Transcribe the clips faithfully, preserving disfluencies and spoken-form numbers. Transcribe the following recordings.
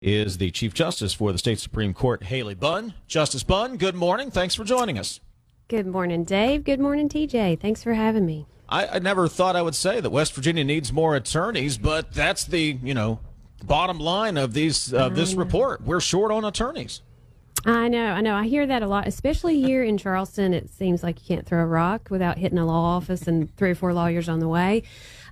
is the Chief Justice for the State Supreme Court, Haley Bunn. Justice Bunn, good morning. Thanks for joining us. Good morning, Dave. Good morning, T J. Thanks for having me. I, I never thought I would say that West Virginia needs more attorneys, but that's the, you know, bottom line of these uh, this report. We're short on attorneys. I know, I know. I hear that a lot, especially here in Charleston. It seems like you can't throw a rock without hitting a law office and three or four lawyers on the way.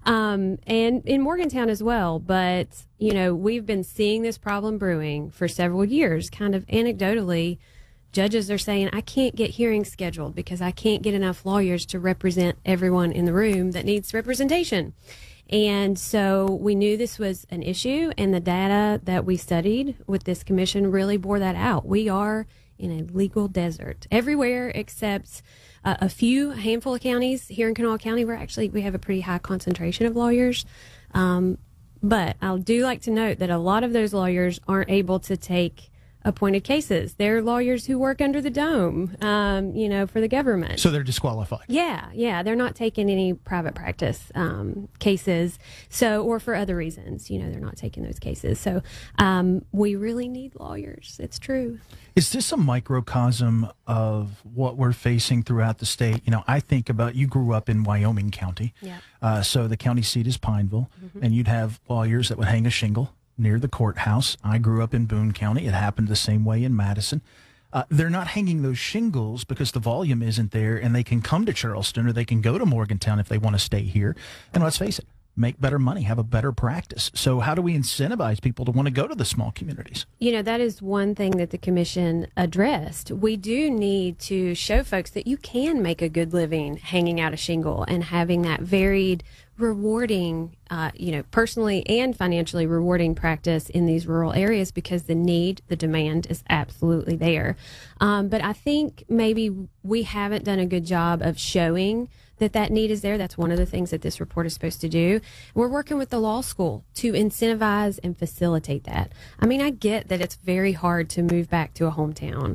Um, and in Morgantown as well. But, you know, we've been seeing this problem brewing for several years. Kind of anecdotally, judges are saying, I can't get hearings scheduled because I can't get enough lawyers to represent everyone in the room that needs representation. And so we knew this was an issue, and the data that we studied with this commission really bore that out. We are in a legal desert everywhere except uh, a few a handful of counties. Here in Kanawha County, we're actually, we have a pretty high concentration of lawyers. Um, but I do like to note that a lot of those lawyers aren't able to take appointed cases. They're lawyers who work under the dome, um, you know, for the government. So they're disqualified. Yeah, yeah. They're not taking any private practice um, cases. So, or for other reasons, you know, they're not taking those cases. So um, we really need lawyers. It's true. Is this a microcosm of what we're facing throughout the state? You know, I think about, you grew up in Wyoming County. Yeah. Uh, so the county seat is Pineville, mm-hmm. and you'd have lawyers that would hang a shingle near the courthouse. I grew up in Boone County. It happened the same way in Madison. Uh, they're not hanging those shingles because the volume isn't there, and they can come to Charleston or they can go to Morgantown if they want to stay here. And let's face it, make better money, have a better practice. So how do we incentivize people to want to go to the small communities? You know, that is one thing that the commission addressed. We do need to show folks that you can make a good living hanging out a shingle and having that varied, rewarding, uh, you know, personally and financially rewarding practice in these rural areas, because the need, the demand is absolutely there. Um, but I think maybe we haven't done a good job of showing that that need is there. That's one of the things that this report is supposed to do. We're working with the law school to incentivize and facilitate that. I mean, I get that it's very hard to move back to a hometown.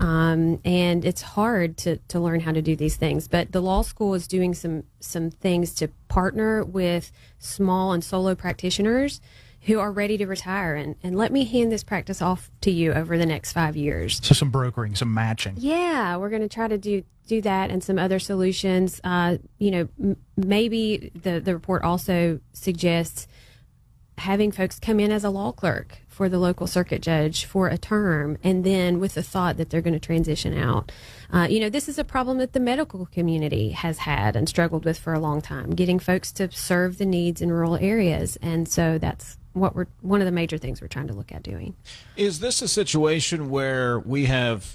Um, and it's hard to, to learn how to do these things. But the law school is doing some, some things to partner with small and solo practitioners who are ready to retire. And, and let me hand this practice off to you over the next five years. So some brokering, some matching. Yeah, we're going to try to do do that and some other solutions. Uh, you know, m- maybe the, the report also suggests having folks come in as a law clerk for the local circuit judge for a term, and then with the thought that they're going to transition out. Uh, you know, this is a problem that the medical community has had and struggled with for a long time, getting folks to serve the needs in rural areas. And so that's what we're, one of the major things we're trying to look at doing. Is this a situation where we have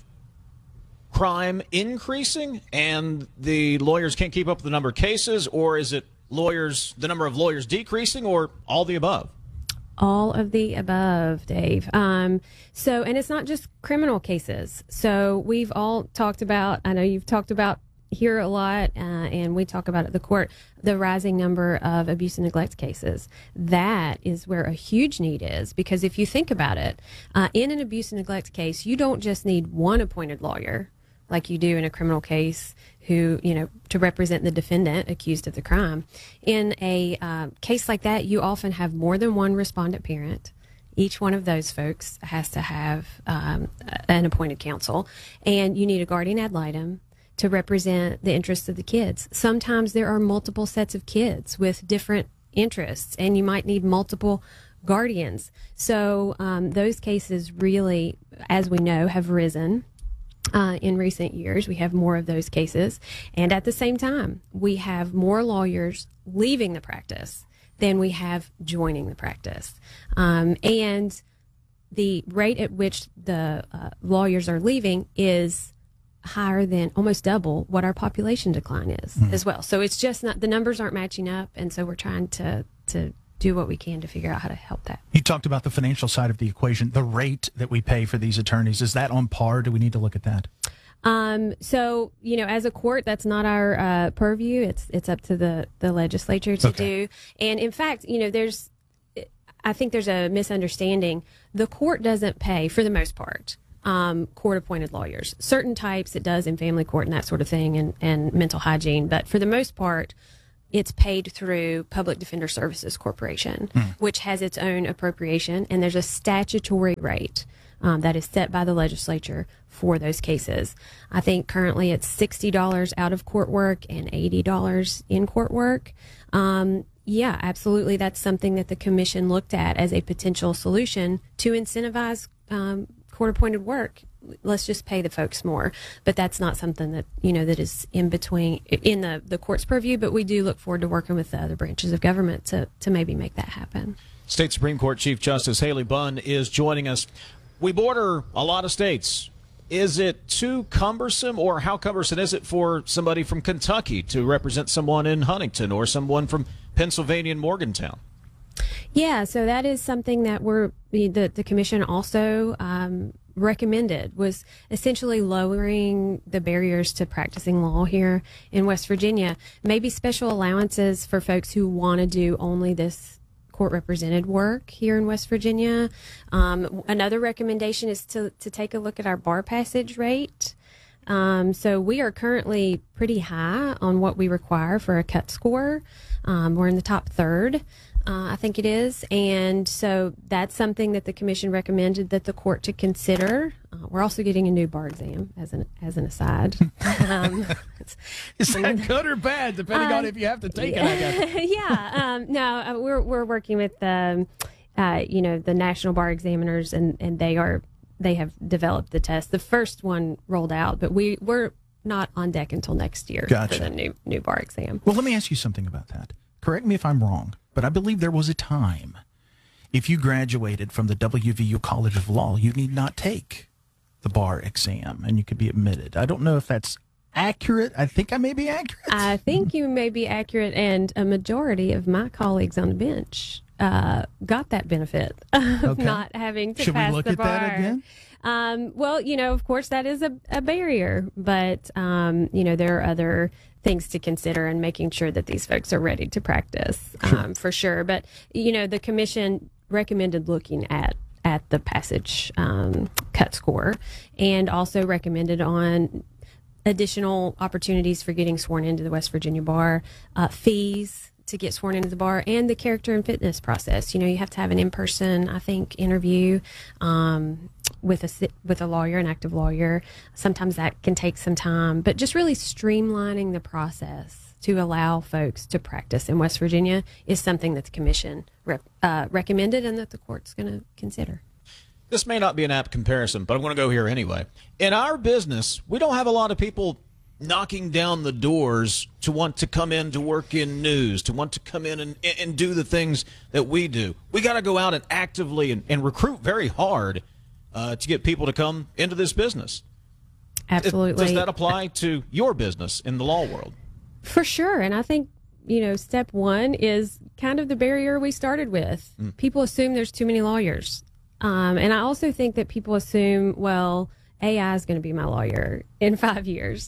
crime increasing and the lawyers can't keep up with the number of cases, or is it lawyers, the number of lawyers decreasing, or all the above? All of the above, Dave. Um, so, and it's not just criminal cases. So we've all talked about, I know you've talked about here a lot, uh, and we talk about at the court, the rising number of abuse and neglect cases. That is where a huge need is, because if you think about it, uh, in an abuse and neglect case, you don't just need one appointed lawyer like you do in a criminal case, who, you know, to represent the defendant accused of the crime. In a uh, case like that, you often have more than one respondent parent. Each one of those folks has to have um, an appointed counsel, and you need a guardian ad litem to represent the interests of the kids. Sometimes there are multiple sets of kids with different interests, and you might need multiple guardians. So um, those cases really, as we know, have risen. Uh, in recent years, we have more of those cases. And at the same time, we have more lawyers leaving the practice than we have joining the practice. Um, and the rate at which the uh, lawyers are leaving is higher than, almost double what our population decline is mm. as well. So it's just not, the numbers aren't matching up. And so we're trying to, to do what we can to figure out how to help that. You talked about the financial side of the equation, the rate that we pay for these attorneys. Is that on par? Do we need to look at that? Um, so, you know, as a court, that's not our uh, purview. It's it's up to the, the legislature to okay. do. And in fact, you know, there's, I think there's a misunderstanding. The court doesn't pay, for the most part, um, court-appointed lawyers. Certain types it does in family court and that sort of thing, and, and mental hygiene. But for the most part, it's paid through Public Defender Services Corporation, mm. which has its own appropriation, and there's a statutory rate um, that is set by the legislature for those cases. I think currently it's sixty dollars out of court work and eighty dollars in court work. Um, yeah, absolutely. That's something that the commission looked at as a potential solution to incentivize um, court-appointed work. Let's just pay the folks more. But that's not something that, you know, that is in between, in the, the court's purview, but we do look forward to working with the other branches of government to, to maybe make that happen. State Supreme Court Chief Justice Haley Bunn is joining us. We border a lot of states. Is it too cumbersome, or how cumbersome is it for somebody from Kentucky to represent someone in Huntington or someone from Pennsylvania and Morgantown? Yeah, so that is something that we're the the commission also um, recommended, was essentially lowering the barriers to practicing law here in West Virginia. Maybe special allowances for folks who want to do only this court represented work here in West Virginia. Um, another recommendation is to to take a look at our bar passage rate. Um, so we are currently pretty high on what we require for a cut score. Um, we're in the top third. Uh, I think it is. And so that's something that the commission recommended that the court to consider. Uh, we're also getting a new bar exam as an as an aside. um, Is that good or bad, depending uh, on if you have to take yeah, it? I guess. yeah. Um, no, uh, we're we're working with um, uh, you know, the national bar examiners, and, and they are they have developed the test. The first one rolled out, but we we're not on deck until next year Gotcha. for the new new bar exam. Well, let me ask you something about that. Correct me if I'm wrong, but I believe there was a time, if you graduated from the W V U College of Law, you need not take the bar exam and you could be admitted. I don't know if that's accurate. I think I may be accurate. I think you may be accurate, and a majority of my colleagues on the bench uh, got that benefit of Okay. not having to Should pass we look the at bar. that again? Um, well, you know, of course, that is a, a barrier, but, um, you know, there are other things to consider in making sure that these folks are ready to practice, Sure. um, for sure. But, you know, the commission recommended looking at at the passage um, cut score, and also recommended on additional opportunities for getting sworn into the West Virginia bar, uh, fees to get sworn into the bar, and the character and fitness process. You know, you have to have an in-person, I think, interview um, with a si- with a lawyer, an active lawyer. Sometimes that can take some time, but just really streamlining the process to allow folks to practice in West Virginia is something that the commission rep- uh, recommended and that the court's going to consider. This may not be an apt comparison, but I'm going to go here anyway. In our business, we don't have a lot of people knocking down the doors to want to come in to work in news, to want to come in and, and do the things that we do. We got to go out and actively and, and recruit very hard uh, to get people to come into this business. Absolutely. Does that apply to your business in the law world? For sure. And I think, you know, step one is kind of the barrier we started with. Mm. People assume there's too many lawyers. Um, and I also think that people assume, well, A I is going to be my lawyer in five years.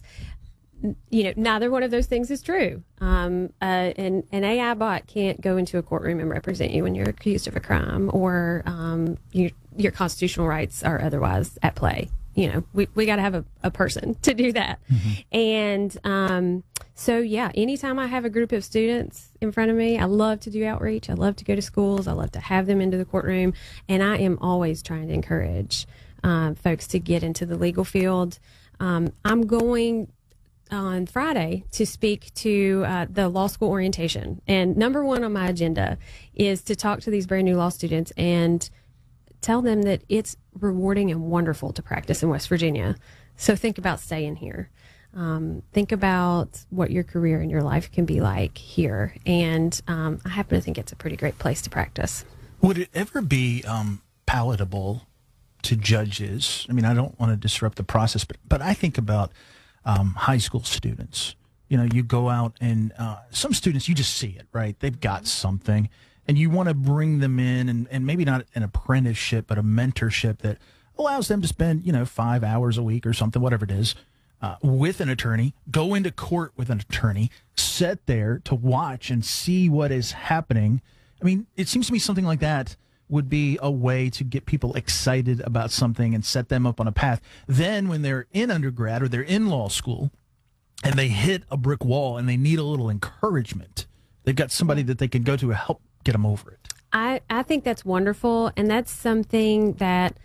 You know, neither one of those things is true. Um, uh, and an A I bot can't go into a courtroom and represent you when you're accused of a crime, or um, you, your constitutional rights are otherwise at play. You know, we, we got to have a, a person to do that. Mm-hmm. And um, so, yeah, anytime I have a group of students in front of me, I love to do outreach. I love to go to schools. I love to have them into the courtroom. And I am always trying to encourage um, folks to get into the legal field. Um, I'm going on Friday to speak to uh, the law school orientation. And number one on my agenda is to talk to these brand new law students and tell them that it's rewarding and wonderful to practice in West Virginia. So think about staying here. Um, think about what your career and your life can be like here. And um, I happen to think it's a pretty great place to practice. Would it ever be um, palatable to judges? I mean, I don't want to disrupt the process, but, but I think about um, high school students. You know, you go out and uh, some students, you just see it, right? They've got something. And you want to bring them in, and, and maybe not an apprenticeship, but a mentorship that allows them to spend, you know, five hours a week or something, whatever it is, uh, with an attorney, go into court with an attorney, sit there to watch and see what is happening. I mean, it seems to me something like that would be a way to get people excited about something and set them up on a path. Then when they're in undergrad or they're in law school and they hit a brick wall and they need a little encouragement, They've got somebody that they can go to to help get them over it. I, I think that's wonderful, and that's something that